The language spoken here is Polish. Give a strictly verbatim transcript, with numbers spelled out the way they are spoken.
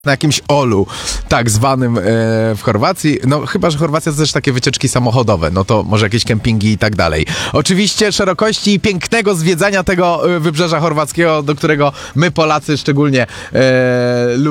na jakimś Olu, tak zwanym e, w Chorwacji. No chyba, że Chorwacja to też takie wycieczki samochodowe, no to może jakieś kempingi i tak dalej. Oczywiście szerokości pięknego zwiedzania tego e, wybrzeża chorwackiego, do którego my Polacy szczególnie e,